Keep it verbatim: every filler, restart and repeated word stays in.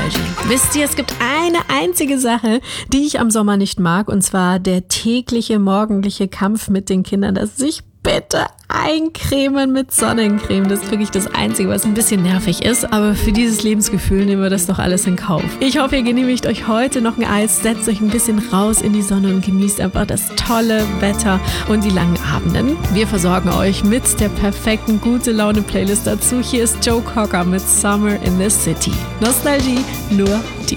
Nostalgie. Wisst ihr, es gibt eine einzige Sache, die ich am Sommer nicht mag, und zwar der tägliche morgendliche Kampf mit den Kindern, dass sich bitte eincremen mit Sonnencreme. Das ist wirklich das Einzige, was ein bisschen nervig ist. Aber für dieses Lebensgefühl nehmen wir das doch alles in Kauf. Ich hoffe, ihr genehmigt euch heute noch ein Eis, setzt euch ein bisschen raus in die Sonne und genießt einfach das tolle Wetter und die langen Abenden. Wir versorgen euch mit der perfekten Gute-Laune-Playlist dazu. Hier ist Joe Cocker mit Summer in the City. Nostalgie, nur die